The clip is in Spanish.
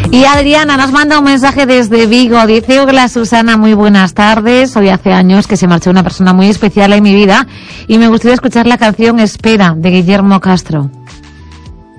Y Adriana nos manda un mensaje desde Vigo. Dice: hola Susana, muy buenas tardes. Hoy hace años que se marchó una persona muy especial en mi vida y me gustaría escuchar la canción Espera, de Guillermo Castro.